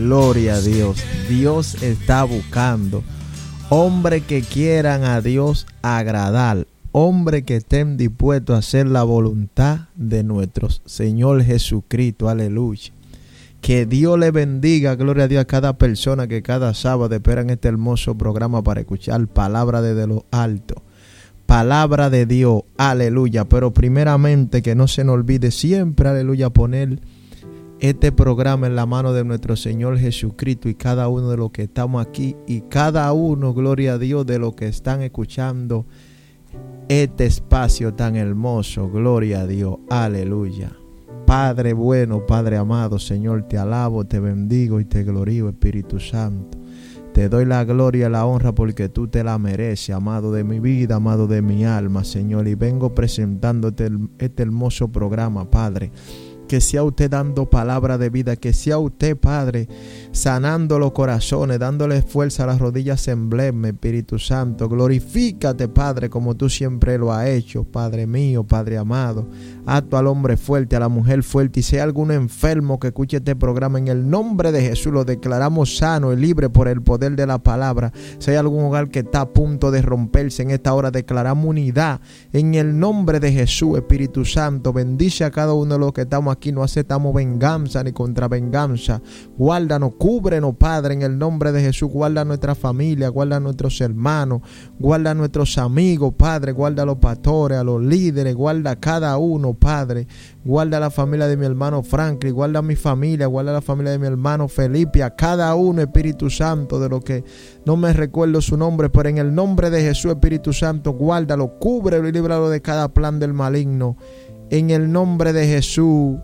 Gloria a Dios. Dios está buscando hombres que quieran a Dios agradar, hombres que estén dispuestos a hacer la voluntad de nuestro Señor Jesucristo. Aleluya. Que Dios le bendiga, gloria a Dios, a cada persona que cada sábado esperan este hermoso programa para escuchar palabra desde lo alto. Palabra de Dios, aleluya. Pero primeramente que no se nos olvide siempre, aleluya, poner este programa en la mano de nuestro Señor Jesucristo y cada uno de los que estamos aquí y cada uno, gloria a Dios, de los que están escuchando este espacio tan hermoso. Gloria a Dios, aleluya. Padre bueno, Padre amado, Señor, te alabo, te bendigo y te glorío, Espíritu Santo. Te doy la gloria y la honra porque tú te la mereces, amado de mi vida, amado de mi alma, Señor. Y vengo presentándote este hermoso programa, Padre. Que sea usted dando palabra de vida, que sea usted, Padre, sanando los corazones, dándole fuerza a las rodillas emblemas, Espíritu Santo. Glorifícate, Padre, como tú siempre lo has hecho, Padre mío, Padre amado. Acto al hombre fuerte, a la mujer fuerte. Y si hay algún enfermo que escuche este programa, en el nombre de Jesús lo declaramos sano y libre por el poder de la palabra. Si hay algún hogar que está a punto de romperse en esta hora, declaramos unidad en el nombre de Jesús, Espíritu Santo. Bendice a cada uno de los que estamos aquí. No aceptamos venganza ni contravenganza. Guárdanos, cúbrenos, Padre, en el nombre de Jesús. Guarda a nuestra familia, guarda a nuestros hermanos, guarda a nuestros amigos, Padre. Guarda a los pastores, a los líderes, guarda a cada uno, Padre. Guarda a la familia de mi hermano Franklin, guarda a mi familia, guarda a la familia de mi hermano Felipe, a cada uno, Espíritu Santo, de los que no me recuerdo su nombre, pero en el nombre de Jesús, Espíritu Santo, guárdalo, cúbrelo y líbralo de cada plan del maligno. En el nombre de Jesús.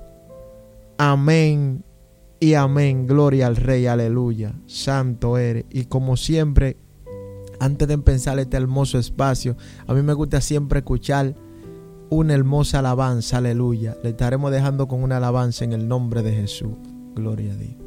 Amén y amén. Gloria al Rey, aleluya. Santo eres. Y como siempre, antes de empezar este hermoso espacio, a mí me gusta siempre escuchar una hermosa alabanza, aleluya. Le estaremos dejando con una alabanza en el nombre de Jesús. Gloria a Dios.